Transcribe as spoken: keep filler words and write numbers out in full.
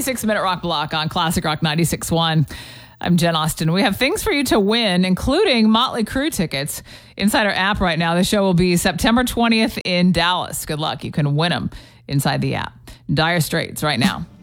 ninety-six minute rock block on Classic Rock ninety-six point one. I'm Jen Austen. We have things for you to win, including Motley Crue tickets. Inside our app right now, the show will be September twentieth in Dallas. Good luck. You can win them inside the app. Dire Straits right now.